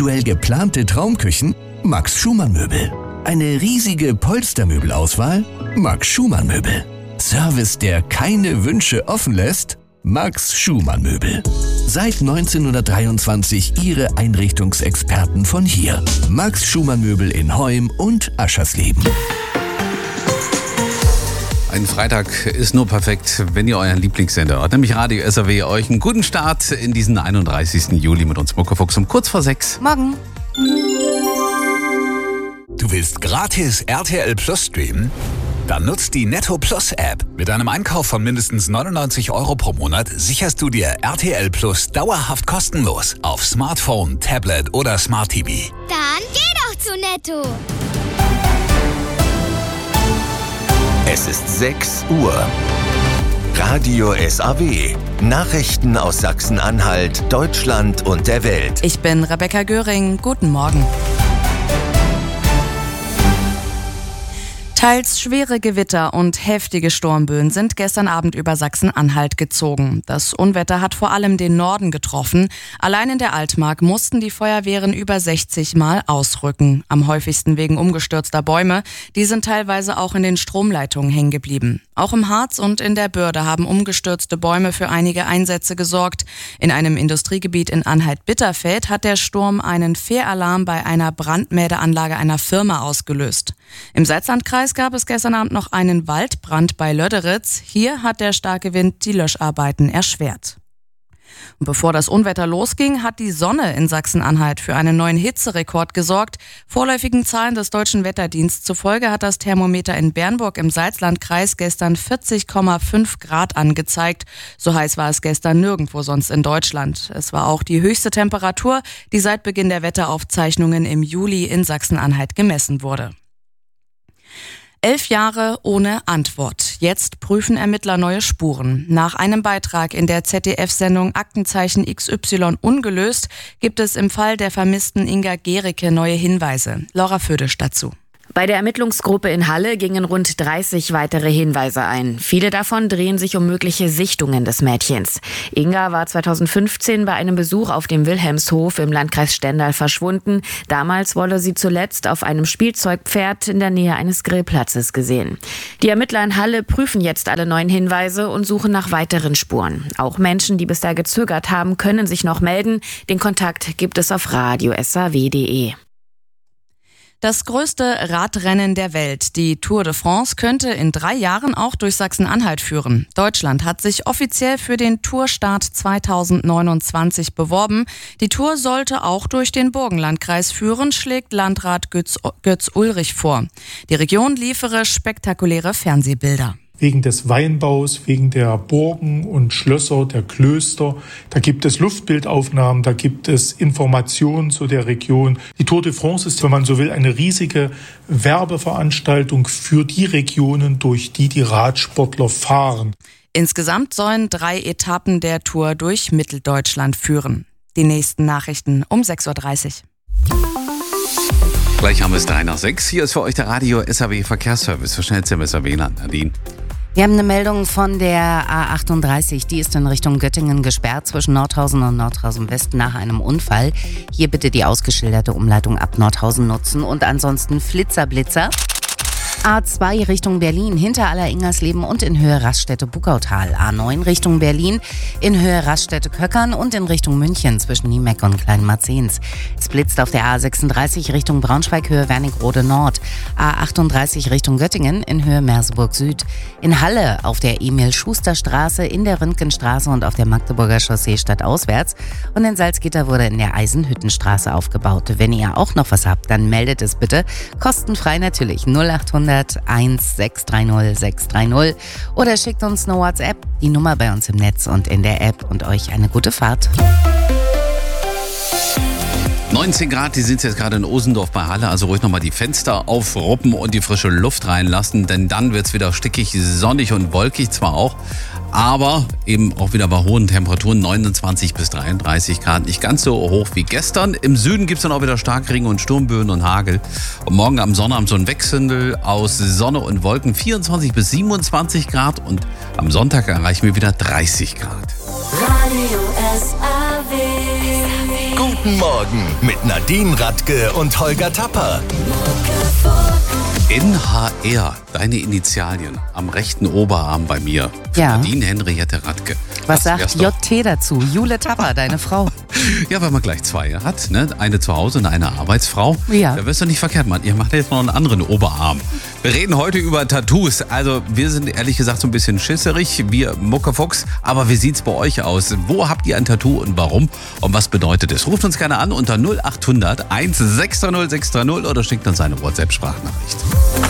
individuell geplante Traumküchen? Max Schumann Möbel. Eine riesige Polstermöbelauswahl? Max Schumann Möbel. Service, der keine Wünsche offen lässt? Max Schumann Möbel. Seit 1923 Ihre Einrichtungsexperten von hier. Max Schumann Möbel in Heum und Aschersleben. Ein Freitag ist nur perfekt, wenn ihr euren Lieblingssender hört, nämlich Radio SAW. Euch einen guten Start in diesen 31. Juli mit uns Muckefuchs um kurz vor 6. Morgen. Du willst gratis RTL Plus streamen? Dann nutzt die Netto Plus App. Mit einem Einkauf von mindestens 99 € pro Monat sicherst du dir RTL Plus dauerhaft kostenlos auf Smartphone, Tablet oder Smart TV. Dann geh doch zu Netto. Es ist 6 Uhr. Radio SAW. Nachrichten aus Sachsen-Anhalt, Deutschland und der Welt. Ich bin Rebecca Göring. Guten Morgen. Teils schwere Gewitter und heftige Sturmböen sind gestern Abend über Sachsen-Anhalt gezogen. Das Unwetter hat vor allem den Norden getroffen. Allein in der Altmark mussten die Feuerwehren über 60 Mal ausrücken. Am häufigsten wegen umgestürzter Bäume. Die sind teilweise auch in den Stromleitungen hängen geblieben. Auch im Harz und in der Börde haben umgestürzte Bäume für einige Einsätze gesorgt. In einem Industriegebiet in Anhalt-Bitterfeld hat der Sturm einen Fehlalarm bei einer Brandmeldeanlage einer Firma ausgelöst. Im Salzlandkreis gab es gestern Abend noch einen Waldbrand bei Löderitz. Hier hat der starke Wind die Löscharbeiten erschwert. Und bevor das Unwetter losging, hat die Sonne in Sachsen-Anhalt für einen neuen Hitzerekord gesorgt. Vorläufigen Zahlen des Deutschen Wetterdienstes zufolge hat das Thermometer in Bernburg im Salzlandkreis gestern 40,5 Grad angezeigt. So heiß war es gestern nirgendwo sonst in Deutschland. Es war auch die höchste Temperatur, die seit Beginn der Wetteraufzeichnungen im Juli in Sachsen-Anhalt gemessen wurde. 11 Jahre ohne Antwort. Jetzt prüfen Ermittler neue Spuren. Nach einem Beitrag in der ZDF-Sendung Aktenzeichen XY ungelöst gibt es im Fall der vermissten Inga Gericke neue Hinweise. Laura Födisch dazu. Bei der Ermittlungsgruppe in Halle gingen rund 30 weitere Hinweise ein. Viele davon drehen sich um mögliche Sichtungen des Mädchens. Inga war 2015 bei einem Besuch auf dem Wilhelmshof im Landkreis Stendal verschwunden. Damals wurde sie zuletzt auf einem Spielzeugpferd in der Nähe eines Grillplatzes gesehen. Die Ermittler in Halle prüfen jetzt alle neuen Hinweise und suchen nach weiteren Spuren. Auch Menschen, die bisher gezögert haben, können sich noch melden. Den Kontakt gibt es auf radiosaw.de. Das größte Radrennen der Welt, die Tour de France, könnte in 3 Jahren auch durch Sachsen-Anhalt führen. Deutschland hat sich offiziell für den Tourstart 2029 beworben. Die Tour sollte auch durch den Burgenlandkreis führen, schlägt Landrat Götz Ulrich vor. Die Region liefere spektakuläre Fernsehbilder. Wegen des Weinbaus, wegen der Burgen und Schlösser, der Klöster. Da gibt es Luftbildaufnahmen, da gibt es Informationen zu der Region. Die Tour de France ist, wenn man so will, eine riesige Werbeveranstaltung für die Regionen, durch die die Radsportler fahren. Insgesamt sollen 3 Etappen der Tour durch Mitteldeutschland führen. Die nächsten Nachrichten um 6.30 Uhr. Gleich haben wir es 3 nach 6. Hier ist für euch der Radio SAW Verkehrsservice für schnellste WLAN. Nadine. Wir haben eine Meldung von der A38, die ist in Richtung Göttingen gesperrt zwischen Nordhausen und Nordhausen West nach einem Unfall. Hier bitte die ausgeschilderte Umleitung ab Nordhausen nutzen und ansonsten Blitzer. A2 Richtung Berlin, hinter Aller-Ingersleben und in Höhe Raststätte-Buckautal. A9 Richtung Berlin, in Höhe Raststätte-Köckern und in Richtung München zwischen Niemeck und Kleinmarzens. Es blitzt auf der A36 Richtung Braunschweig, Höhe Wernigerode Nord. A38 Richtung Göttingen, in Höhe Merseburg Süd. In Halle auf der Emil-Schuster-Straße, in der Röntgenstraße und auf der Magdeburger Chaussee stadtauswärts. Und in Salzgitter wurde in der Eisenhüttenstraße aufgebaut. Wenn ihr auch noch was habt, dann meldet es bitte. Kostenfrei natürlich 0800 1630 630 oder schickt uns eine WhatsApp, die Nummer bei uns im Netz und in der App, und euch eine gute Fahrt. 19 Grad, die sind jetzt gerade in Osendorf bei Halle, also ruhig nochmal die Fenster aufruppen und die frische Luft reinlassen, denn dann wird es wieder stickig, sonnig und wolkig zwar auch, aber eben auch wieder bei hohen Temperaturen, 29 bis 33 Grad, nicht ganz so hoch wie gestern. Im Süden gibt es dann auch wieder Starkregen und Sturmböen und Hagel. Und morgen am Sonnabend so ein Wechsel aus Sonne und Wolken, 24 bis 27 Grad, und am Sonntag erreichen wir wieder 30 Grad. Radio SAW. Guten Guten Morgen mit Nadine Radke und Holger Tapper. NHR, deine Initialien am rechten Oberarm bei mir. Für Ja. Nadine Henriette Radke. Was Das wär's sagt doch. JT dazu? Jule Tapper, deine Frau. Ja, weil man gleich zwei hat, ne? Eine zu Hause und eine Arbeitsfrau. Ja. Da wirst du nicht verkehrt, Mann. Ihr macht jetzt noch einen anderen Oberarm. Wir reden heute über Tattoos. Also wir sind ehrlich gesagt so ein bisschen schisserig, wir Muckefuchs. Aber wie sieht's bei euch aus? Wo habt ihr ein Tattoo und warum? Und was bedeutet es? Ruft uns gerne an unter 0800 1630 630 oder schickt uns eine WhatsApp-Sprachnachricht.